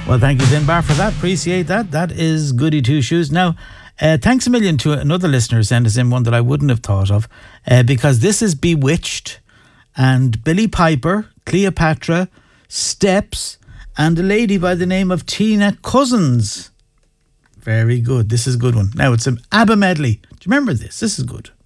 Well, thank you, Dinbar, for that. Appreciate that. That is goody two shoes. Now, thanks a million to another listener who sent us in one that I wouldn't have thought of, because this is Bewitched and Billy Piper, Cleopatra, Steps, and a lady by the name of Tina Cousins. Very good. This is a good one. Now, it's an ABBA medley. Do you remember this? This is good.